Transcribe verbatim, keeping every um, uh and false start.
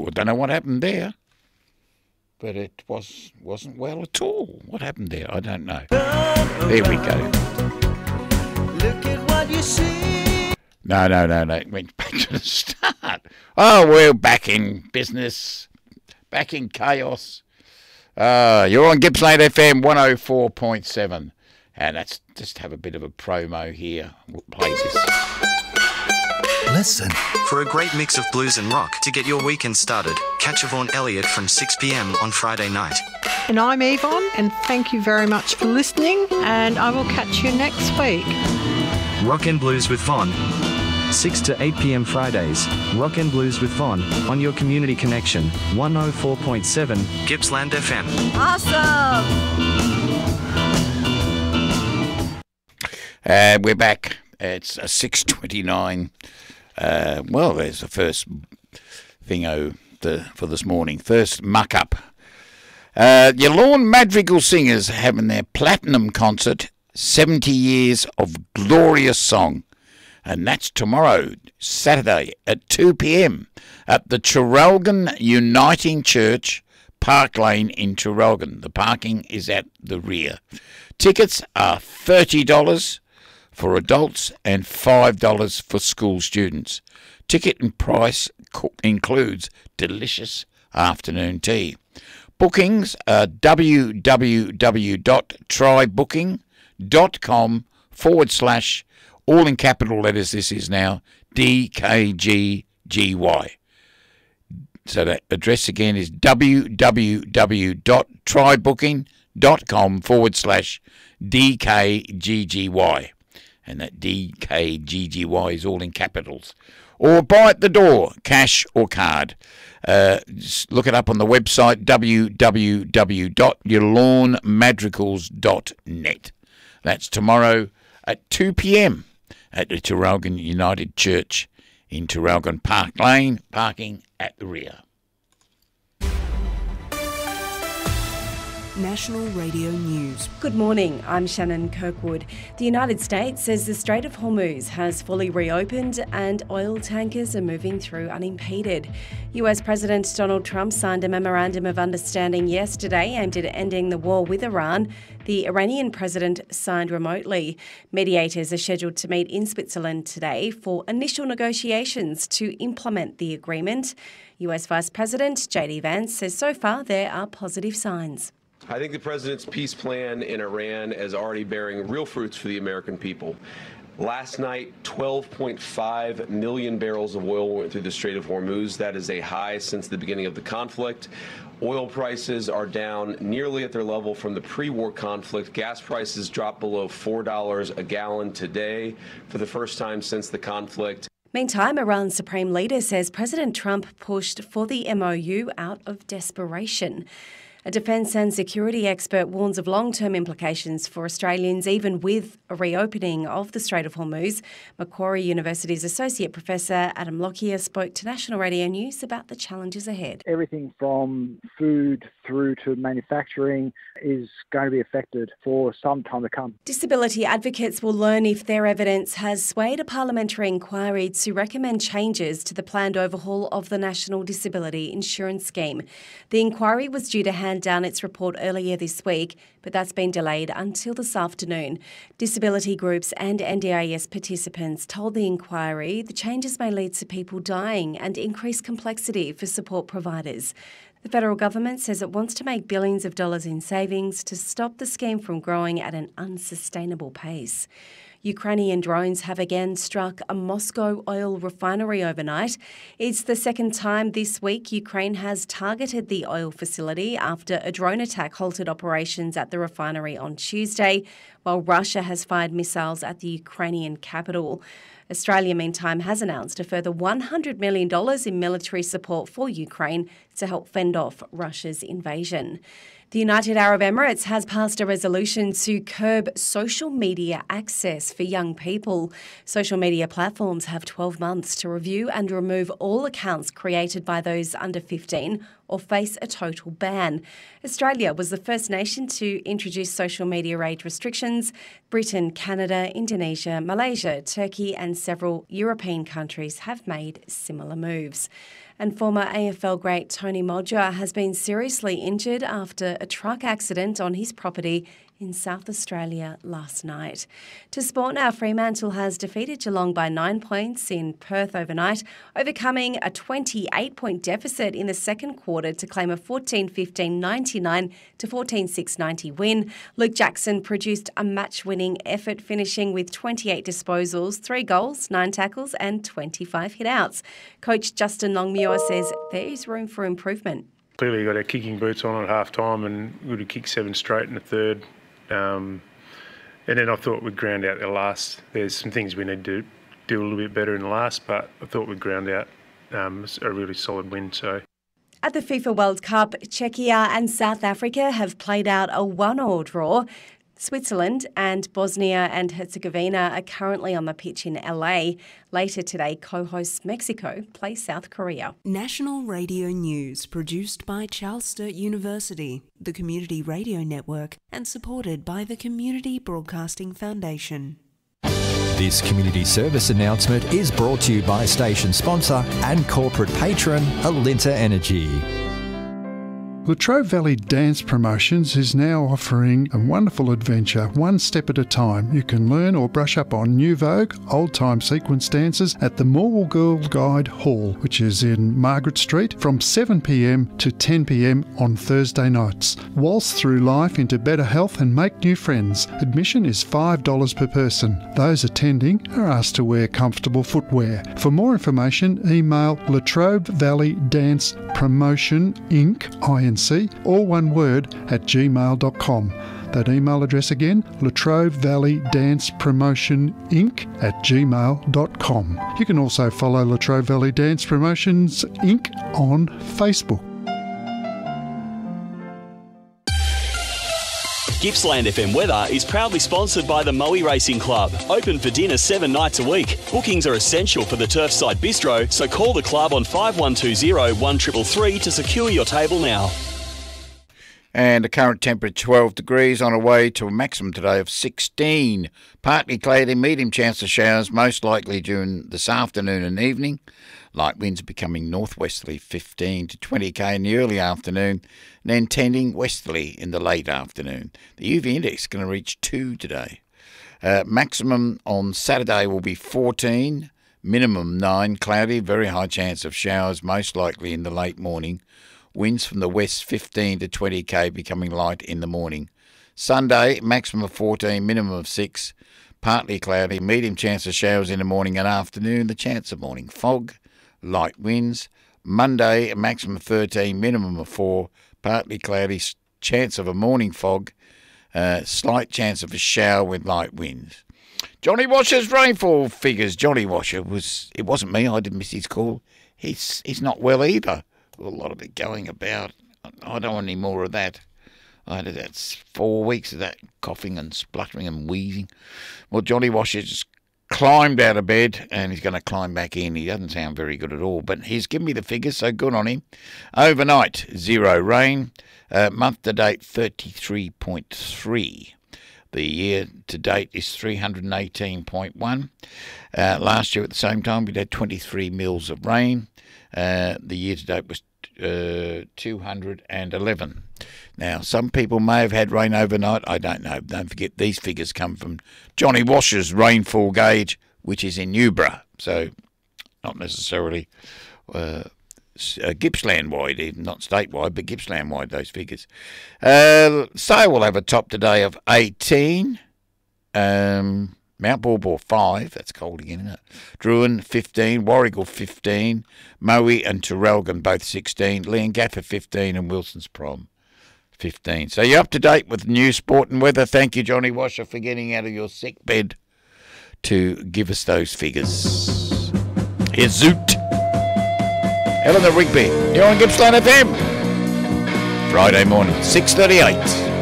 I don't know what happened there. But it was, wasn't well at all. What happened there? I don't know. There we go. Look at what you see. No, no, no, no. It went back to the start. Oh, we're back in business. Back in chaos. Uh, you're on Gippsland F M one oh four point seven. And let's just have a bit of a promo here. We'll play this. Listen. For a great mix of blues and rock to get your weekend started, catch Yvonne Elliott from six p.m. on Friday night. And I'm Yvonne, and thank you very much for listening, and I will catch you next week. Rock and Blues with Von. six to eight p.m. Fridays. Rock and Blues with Von on your Community Connection, one oh four point seven, Gippsland F M. Awesome! Uh, we're back. It's uh, six twenty-nine. Uh, well, there's the first thingo the, for this morning. First muck-up. Uh, your Lawn Madrigal Singers having their platinum concert, seventy years of glorious song. And that's tomorrow, Saturday, at two p.m. at the Traralgon Uniting Church, Park Lane in Traralgon. The parking is at the rear. Tickets are thirty dollars for adults and five dollars for school students. Ticket and price co- includes delicious afternoon tea. Bookings are www.trybooking.com forward slash, all in capital letters this is now, D K G G Y. So that address again is www.trybooking.com forward slash D K G G Y. And that D K G G Y is all in capitals. Or buy at the door, cash or card. Uh, just look it up on the website, w w w dot your lawn madrigals dot net. That's tomorrow at two p.m. at the Traralgon United Church in Traralgon Park Lane, parking at the rear. National Radio News. Good morning, I'm Shannon Kirkwood. The United States says the Strait of Hormuz has fully reopened and oil tankers are moving through unimpeded. U S President Donald Trump signed a memorandum of understanding yesterday aimed at ending the war with Iran. The Iranian president signed remotely. Mediators are scheduled to meet in Switzerland today for initial negotiations to implement the agreement. U S Vice President J D Vance says so far there are positive signs. I think the president's peace plan in Iran is already bearing real fruits for the American people. Last night, twelve point five million barrels of oil went through the Strait of Hormuz. That is a high since the beginning of the conflict. Oil prices are down nearly at their level from the pre-war conflict. Gas prices dropped below four dollars a gallon today for the first time since the conflict. Meantime, Iran's supreme leader says President Trump pushed for the M O U out of desperation. A defence and security expert warns of long-term implications for Australians, even with a reopening of the Strait of Hormuz. Macquarie University's Associate Professor Adam Lockyer spoke to National Radio News about the challenges ahead. Everything from food through to manufacturing is going to be affected for some time to come. Disability advocates will learn if their evidence has swayed a parliamentary inquiry to recommend changes to the planned overhaul of the National Disability Insurance Scheme. The inquiry was due to hand down its report earlier this week, but that's been delayed until this afternoon. Disability groups and N D I S participants told the inquiry the changes may lead to people dying and increase complexity for support providers. The federal government says it wants to make billions of dollars in savings to stop the scheme from growing at an unsustainable pace. Ukrainian drones have again struck a Moscow oil refinery overnight. It's the second time this week Ukraine has targeted the oil facility after a drone attack halted operations at the refinery on Tuesday, while Russia has fired missiles at the Ukrainian capital. Australia, meantime, has announced a further one hundred million dollars in military support for Ukraine to help fend off Russia's invasion. The United Arab Emirates has passed a resolution to curb social media access for young people. Social media platforms have twelve months to review and remove all accounts created by those under fifteen or face a total ban. Australia was the first nation to introduce social media age restrictions. Britain, Canada, Indonesia, Malaysia, Turkey and several European countries have made similar moves. And former A F L great Tony Modger has been seriously injured after a truck accident on his property in South Australia last night. To sport now, Fremantle has defeated Geelong by nine points in Perth overnight, overcoming a twenty-eight point deficit in the second quarter to claim a fourteen fifteen ninety-nine to fourteen six ninety win. Luke Jackson produced a match-winning effort, finishing with twenty-eight disposals, three goals, nine tackles and twenty-five hit-outs. Coach Justin Longmuir says there is room for improvement. Clearly got our kicking boots on at half-time and we would have kicked seven straight in the third. Um, and then I thought we'd ground out the last. There's some things we need to do a little bit better in the last, but I thought we'd ground out um, a really solid win. So. At the FIFA World Cup, Czechia and South Africa have played out a one-all draw. Switzerland and Bosnia and Herzegovina are currently on the pitch in L A. Later today, co-hosts Mexico play South Korea. National Radio News, produced by Charles Sturt University, the Community Radio Network, and supported by the Community Broadcasting Foundation. This community service announcement is brought to you by station sponsor and corporate patron Alinta Energy. Latrobe Valley Dance Promotions is now offering a wonderful adventure, one step at a time. You can learn or brush up on New Vogue, old-time sequence dances at the Morwell Girl Guide Hall, which is in Margaret Street, from seven p m to ten p m on Thursday nights. Waltz through life into better health and make new friends. Admission is five dollars per person. Those attending are asked to wear comfortable footwear. For more information, email Latrobe Valley Dance Promotion Incorporated, all one word, at gmail dot com. That email address again, Latrobe Valley Dance Promotion Incorporated at gmail dot com. You can also follow Latrobe Valley Dance Promotions Incorporated on Facebook. Gippsland F M weather is proudly sponsored by the Moe Racing Club. Open for dinner seven nights a week. Bookings are essential for the Turfside Bistro, so call the club on five one two zero one three three three to secure your table now. And the current temperature twelve degrees, on a way to a maximum today of sixteen. Partly cloudy, medium chance of showers, most likely during this afternoon and evening. Light winds becoming northwesterly fifteen to twenty k in the early afternoon, and then tending westerly in the late afternoon. The U V index is going to reach two today. Uh, maximum on Saturday will be fourteen, minimum nine, cloudy, very high chance of showers, most likely in the late morning. Winds from the west fifteen to twenty k, becoming light in the morning. Sunday, maximum of fourteen, minimum of six, partly cloudy, medium chance of showers in the morning and afternoon, the chance of morning fog, light winds. Monday, a maximum of thirteen, minimum of four, partly cloudy, chance of a morning fog, uh, slight chance of a shower with light winds. Johnny Washer's rainfall figures. Johnny Washer was, it wasn't me, I didn't miss his call. He's, he's not well either. A lot of it going about. I don't want any more of that. I had that four weeks of that coughing and spluttering and wheezing. Well, Johnny Washer just climbed out of bed and he's going to climb back in. He doesn't sound very good at all, but he's given me the figures, so good on him. Overnight, zero rain. Uh, month to date, thirty-three point three. The year to date is three hundred eighteen point one. Uh, last year at the same time, we had twenty-three mils of rain. Uh, the year to date was uh, two hundred eleven. Now, some people may have had rain overnight. I don't know. Don't forget, these figures come from Johnny Washer's rainfall gauge, which is in Newborough. So, not necessarily uh, uh, Gippsland-wide, even not statewide, but Gippsland-wide, those figures. Uh, Sale will have a top today of eighteen. Um... Mount Baw five, that's cold again, isn't it? Druin fifteen, Warrigal fifteen, Moe and Terrelgan both sixteen, Leongatha fifteen and Wilson's Prom fifteen. So you're up to date with news, sport and weather. Thank you, Johnny Washer, for getting out of your sick bed to give us those figures. Here's Zoot. Eleanor Rigby, you're on Gippsland F M. Friday morning, six thirty-eight.